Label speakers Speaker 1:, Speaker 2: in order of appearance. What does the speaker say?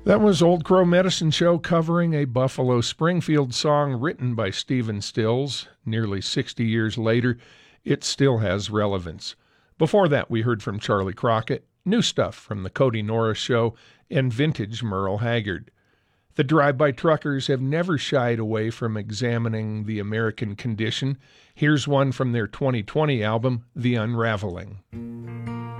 Speaker 1: That was Old Crow Medicine Show covering a Buffalo Springfield song written by Stephen Stills. Nearly 60 years later, it still has relevance. Before that, we heard from Charlie Crockett, new stuff from the Cody Norris Show, and vintage Merle Haggard. The Drive-By Truckers have never shied away from examining the American condition. Here's one from their 2020 album, The Unraveling.